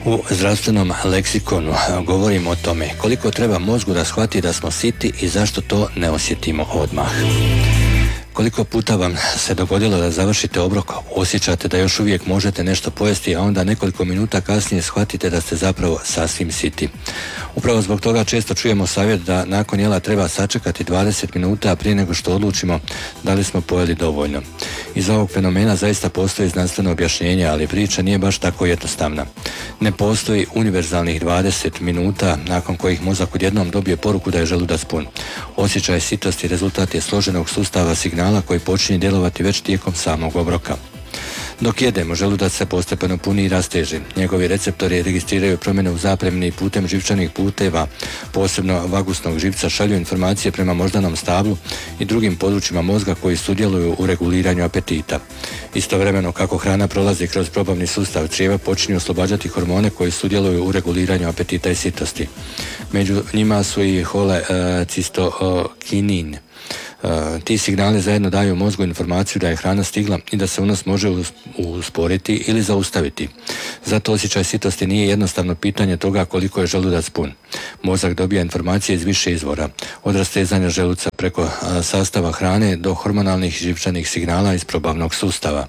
U zdravstvenom leksikonu govorimo o tome koliko treba mozgu da shvati da smo siti i zašto to ne osjetimo odmah. Koliko puta vam se dogodilo da završite obrok, osjećate da još uvijek možete nešto pojesti, a onda nekoliko minuta kasnije shvatite da ste zapravo sasvim siti. Upravo zbog toga često čujemo savjet da nakon jela treba sačekati 20 minuta prije nego što odlučimo da li smo pojeli dovoljno. Iz ovog fenomena zaista postoji znanstveno objašnjenje, ali priča nije baš tako jednostavna. Ne postoji univerzalnih 20 minuta nakon kojih mozak odjednom dobije poruku da je želudac pun. Osjećaj sitosti rezultat je složenog sustava signala koji počinje djelovati već tijekom samog obroka. Dok jedemo, želudac se postepeno puni i rasteže. Njegovi receptori registriraju promjene u zapremini i putem živčanih puteva, posebno vagusnog živca, šalju informacije prema moždanom stablu i drugim područjima mozga koji sudjeluju u reguliranju apetita. Istovremeno, kako hrana prolazi kroz probavni sustav crijeva, počinju oslobađati hormone koji sudjeluju u reguliranju apetita i sitosti. Među njima su i holecistokinin. Ti signali zajedno daju mozgu informaciju da je hrana stigla i da se unos može usporiti ili zaustaviti. Zato osjećaj sitosti nije jednostavno pitanje toga koliko je želudac pun. Mozak dobija informacije iz više izvora, od rastezanja želuca preko sastava hrane do hormonalnih živčanih signala iz probavnog sustava.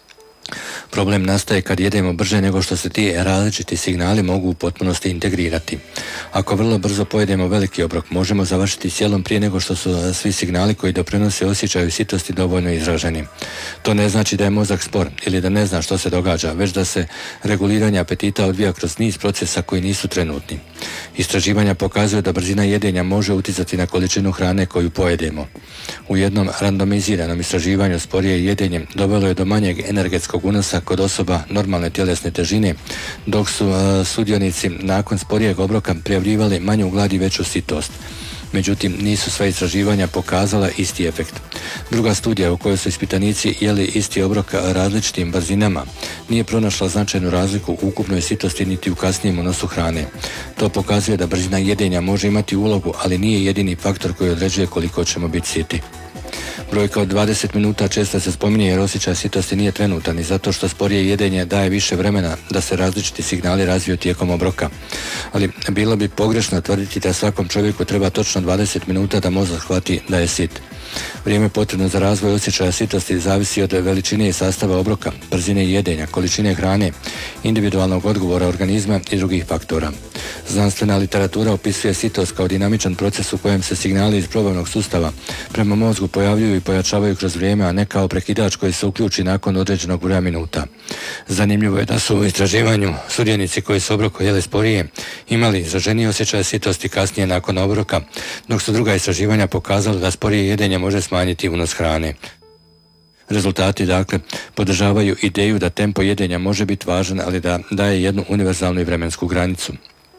Problem nastaje kad jedemo brže nego što se ti različiti signali mogu u potpunosti integrirati. Ako vrlo brzo pojedemo veliki obrok, možemo završiti s jelom prije nego što su svi signali koji doprinose osjećaju sitosti dovoljno izraženi. To ne znači da je mozak spor ili da ne zna što se događa, već da se reguliranje apetita odvija kroz niz procesa koji nisu trenutni. Istraživanja pokazuju da brzina jedenja može utjecati na količinu hrane koju pojedemo. U jednom randomiziranom istraživanju sporije jedenje dovelo je do manjeg energetskog unosa kod osoba normalne tjelesne težine, dok su sudionici nakon sporijeg obroka prijavljivali manju glad i veću sitost. Međutim, nisu sva istraživanja pokazala isti efekt. Druga studija u kojoj su ispitanici jeli isti obrok različitim brzinama nije pronašla značajnu razliku u ukupnoj sitosti niti u kasnijem unosu hrane. To pokazuje da brzina jedenja može imati ulogu, ali nije jedini faktor koji određuje koliko ćemo biti siti. Brojka od 20 minuta često se spominje jer osjećaj sitosti nije trenutan i zato što sporije jedenje daje više vremena da se različiti signali razviju tijekom obroka. Ali bilo bi pogrešno tvrditi da svakom čovjeku treba točno 20 minuta da mozak shvati da je sit. Vrijeme potrebno za razvoj osjećaja sitosti zavisi od veličine i sastava obroka, brzine jedenja, količine hrane, individualnog odgovora organizma i drugih faktora. Znanstvena literatura opisuje sitost kao dinamičan proces u kojem se signali iz probavnog sustava prema mozgu pojavljuju i pojačavaju kroz vrijeme, a ne kao prekidač koji se uključi nakon određenog broja minuta. Zanimljivo je da su u istraživanju sudionici koji su obrok jeli sporije imali izraženiji osjećaj sitosti kasnije nakon obroka, dok su druga istraživanja pokazala da sporije jedenje može smanjiti unos hrane. Rezultati, dakle, podržavaju ideju da tempo jedenja može biti važan, ali da daje jednu univerzalnu i vremensku granicu.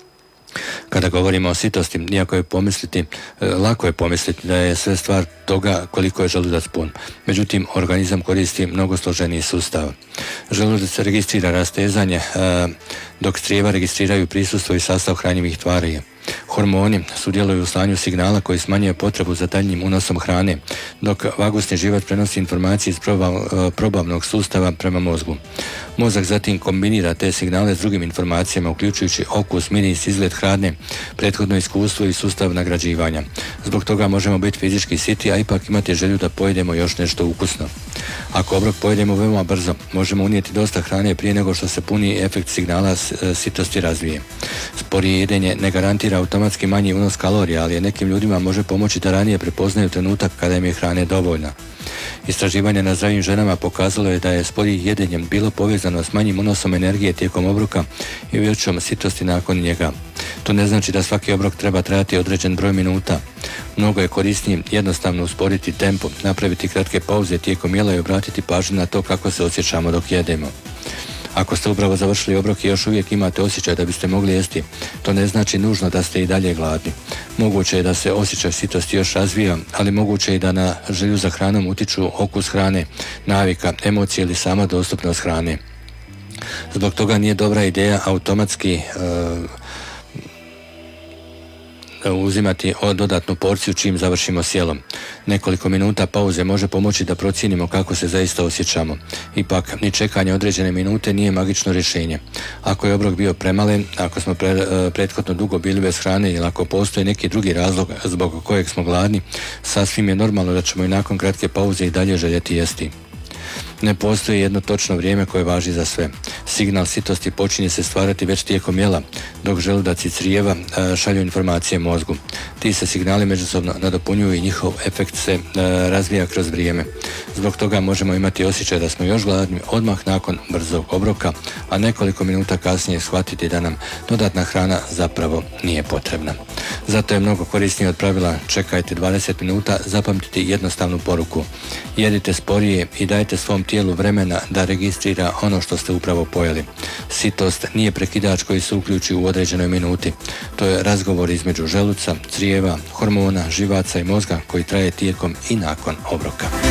Kada govorimo o sitosti, lako je pomisliti da je sve stvar toga koliko je želudac pun. Međutim, organizam koristi mnogo složeniji sustav. Želudac se registrira rastezanje, dok crijeva registriraju prisustvo i sastav hranjivih tvari. Hormoni sudjeluju u slanju signala koji smanjuje potrebu za daljnjim unosom hrane, dok vagusni živac prenosi informacije iz probavnog sustava prema mozgu. Mozak zatim kombinira te signale s drugim informacijama, uključujući okus, miris, izgled hrane, prethodno iskustvo i sustav nagrađivanja. Zbog toga možemo biti fizički siti, a ipak imati želju da pojedemo još nešto ukusno. Ako obrok pojedemo veoma brzo, možemo unijeti dosta hrane prije nego što se puni efekt signala sitosti razvije. Sporije jedenje ne garantira automatski manji unos kalorija, ali nekim ljudima može pomoći da ranije prepoznaju trenutak kada im je hrane dovoljno. Istraživanje na zdravim ženama pokazalo je da je sporijim jedenjem bilo povezano s manjim unosom energije tijekom obroka i većom sitosti nakon njega. To ne znači da svaki obrok treba trajati određen broj minuta. Mnogo je korisnije jednostavno usporiti tempo, napraviti kratke pauze tijekom jela i obratiti pažnju na to kako se osjećamo dok jedemo. Ako ste upravo završili obrok i još uvijek imate osjećaj da biste mogli jesti, to ne znači nužno da ste i dalje gladni. Moguće je da se osjećaj sitosti još razvija, ali moguće je i da na želju za hranom utiču okus hrane, navika, emocije ili sama dostupnost hrane. Zbog toga nije dobra ideja automatski uzimati dodatnu porciju čim završimo s jelom. Nekoliko minuta pauze može pomoći da procijenimo kako se zaista osjećamo. Ipak, ni čekanje određene minute nije magično rješenje. Ako je obrok bio premalen, ako smo prethodno dugo bili bez hrane ili ako postoji neki drugi razlog zbog kojeg smo gladni, sasvim je normalno da ćemo i nakon kratke pauze i dalje željeti jesti. Ne postoji jedno točno vrijeme koje važi za sve. Signal sitosti počinje se stvarati već tijekom jela, dok želudac i crijeva šalju informacije mozgu. Ti se signali međusobno nadopunjuju i njihov efekt se razvija kroz vrijeme. Zbog toga možemo imati osjećaj da smo još gladni odmah nakon brzog obroka, a nekoliko minuta kasnije shvatiti da nam dodatna hrana zapravo nije potrebna. Zato je mnogo korisnije od pravila čekajte 20 minuta zapamtiti jednostavnu poruku. Jedite sporije i dajte svom tijelu vremena da registrira ono što ste upravo pojeli. Sitost nije prekidač koji se uključi u određenoj minuti. To je razgovor između želuca, crijeva, hormona, živaca i mozga koji traje tijekom i nakon obroka.